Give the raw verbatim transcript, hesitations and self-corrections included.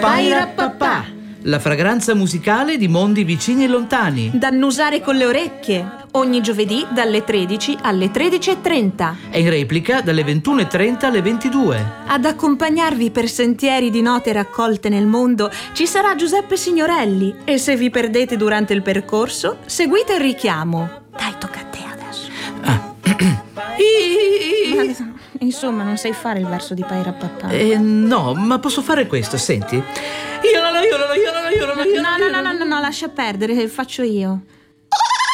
Paira Papà, la fragranza musicale di mondi vicini e lontani. Da annusare con le orecchie, ogni giovedì dalle tredici alle tredici e trenta. E in replica dalle ventuno e trenta alle ventidue. Ad accompagnarvi per sentieri di note raccolte nel mondo ci sarà Giuseppe Signorelli. E se vi perdete durante il percorso, seguite il richiamo. Dai, tocca a te adesso. Ah. Ma, insomma, non sai fare il verso di Paira Papà. Eh, no, ma posso fare questo, senti. Io non lo, io non lo, io non lo, io non lo, io No, no, no, no, no, no, lascia perdere, faccio io.